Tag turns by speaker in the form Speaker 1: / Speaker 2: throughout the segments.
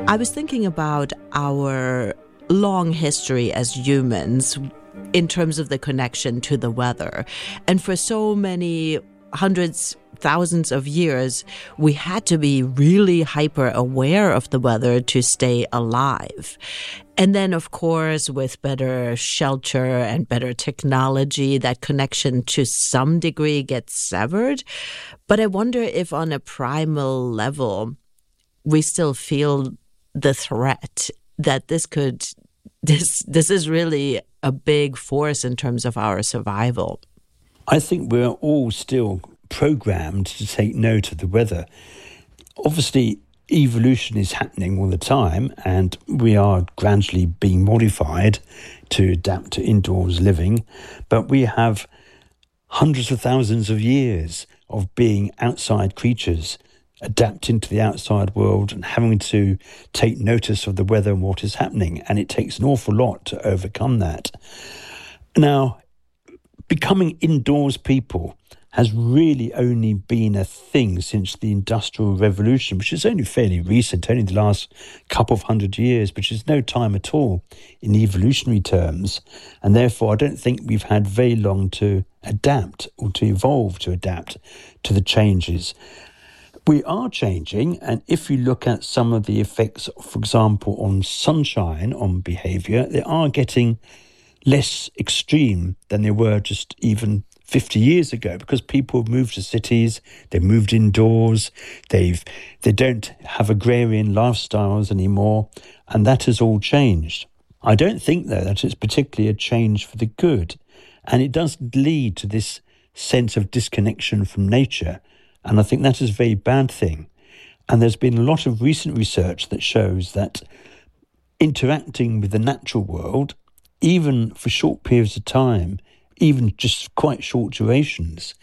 Speaker 1: I was thinking about our long history as humans in terms of the connection to the weather. And for so many hundreds, thousands of years, we had to be really hyper aware of the weather to stay alive. And then, of course, with better shelter and better technology, that connection to some degree gets severed. But I wonder if on a primal level, we still feel the threat that this is really a big force in terms of our survival.
Speaker 2: I think we're all still programmed to take note of the weather. Obviously, evolution is happening all the time, and we are gradually being modified to adapt to indoors living. But we have hundreds of thousands of years of being outside creatures, adapting to the outside world and having to take notice of the weather and what is happening. And it takes an awful lot to overcome that. Now, becoming indoors people has really only been a thing since the Industrial Revolution, which is only fairly recent, only the last couple of 100 years, which is no time at all in evolutionary terms. And therefore, I don't think we've had very long to adapt or to evolve to adapt to the changes. We are changing, and if you look at some of the effects, for example, on sunshine, on behaviour, they are getting less extreme than they were just even 50 years ago, because people have moved to cities, they've moved indoors, they don't have agrarian lifestyles anymore, and that has all changed. I don't think, though, that it's particularly a change for the good, and it does lead to this sense of disconnection from nature, and I think that is a very bad thing. And there's been a lot of recent research that shows that interacting with the natural world, even for short periods of time, even just quite short durations,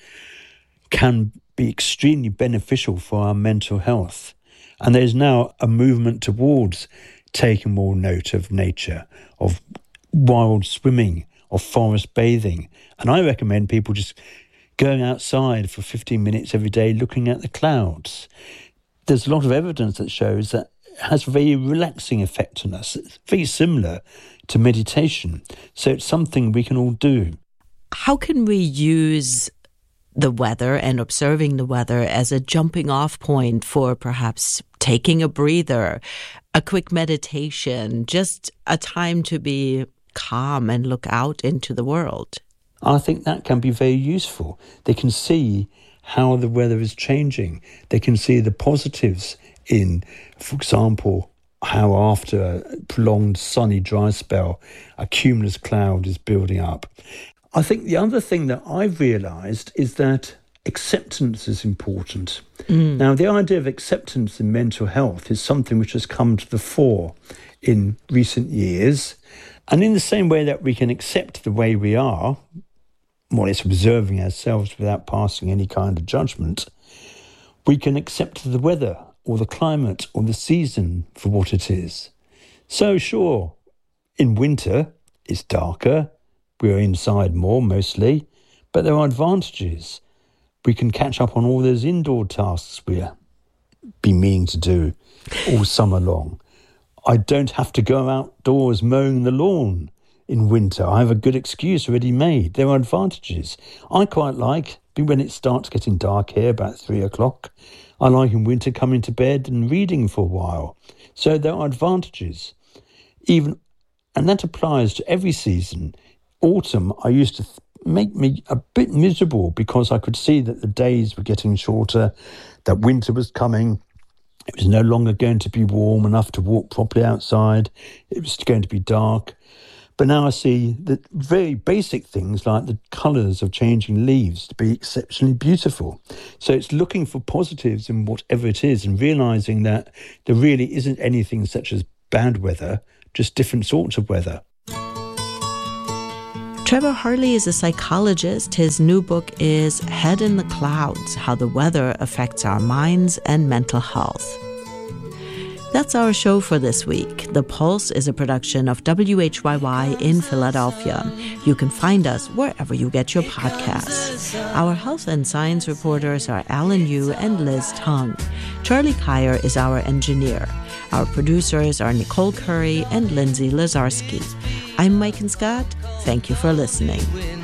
Speaker 2: can be extremely beneficial for our mental health. And there's now a movement towards taking more note of nature, of wild swimming, of forest bathing. And I recommend people just going outside for 15 minutes every day looking at the clouds. There's a lot of evidence that shows that it has a very relaxing effect on us. It's very similar to meditation. So it's something we can all do.
Speaker 1: How can we use the weather and observing the weather as a jumping off point for perhaps taking a breather, a quick meditation, just a time to be calm and look out into the world?
Speaker 2: I think that can be very useful. They can see how the weather is changing. They can see the positives in, for example, how after a prolonged sunny dry spell, a cumulus cloud is building up. I think the other thing that I've realised is that acceptance is important. Now, the idea of acceptance in mental health is something which has come to the fore in recent years. And in the same way that we can accept the way we are, more or less observing ourselves without passing any kind of judgment, we can accept the weather or the climate or the season for what it is. So sure, in winter it's darker, we're inside more mostly, but there are advantages. We can catch up on all those indoor tasks we've been meaning to do all summer long. I don't have to go outdoors mowing the lawn in winter. I have a good excuse already made. There are advantages. I quite like, when it starts getting dark here, about 3 o'clock, I like in winter coming to bed and reading for a while. So there are advantages. And that applies to every season. Autumn, I used to make me a bit miserable because I could see that the days were getting shorter, that winter was coming. It was no longer going to be warm enough to walk properly outside. It was going to be dark. But now I see that very basic things like the colours of changing leaves to be exceptionally beautiful. So it's looking for positives in whatever it is and realising that there really isn't anything such as bad weather, just different sorts of weather.
Speaker 1: Trevor Harley is a psychologist. His new book is Head in the Clouds: How the Weather Affects Our Minds and Mental Health. That's our show for this week. The Pulse is a production of WHYY in Philadelphia. You can find us wherever you get your podcasts. Our health and science reporters are Alan Yu and Liz Tung. Charlie Kyer is our engineer. Our producers are Nicole Curry and Lindsay Lazarski. I'm Mike and Scott. Thank you for listening.